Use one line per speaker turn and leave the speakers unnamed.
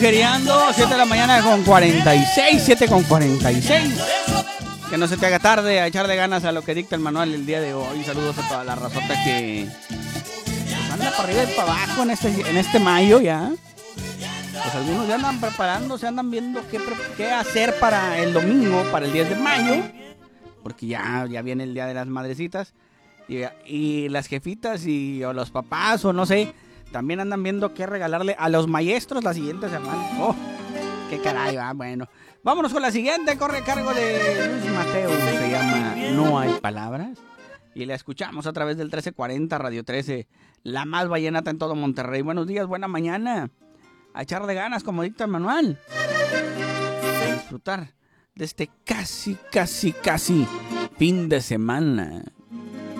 Queriendo 7 de la mañana con 46, 7 con 46. Que no se te haga tarde, a echarle ganas a lo que dicta el manual el día de hoy. Saludos a toda la razota que pues anda para arriba y para abajo en este mayo ya. Pues algunos ya andan preparándose, andan viendo qué hacer para el domingo, para el 10 de mayo. Porque ya viene el día de las madrecitas. Y las jefitas o los papás o no sé, también andan viendo qué regalarle a los maestros la siguiente semana. ¡Oh! ¡Qué caray! Bueno, vámonos con la siguiente. Corre a cargo de Luis Mateo. Se llama No hay palabras. Y la escuchamos a través del 1340 Radio 13. La más vallenata en todo Monterrey. Buenos días, buena mañana. A echarle ganas como dicta el manual. A disfrutar de este casi fin de semana.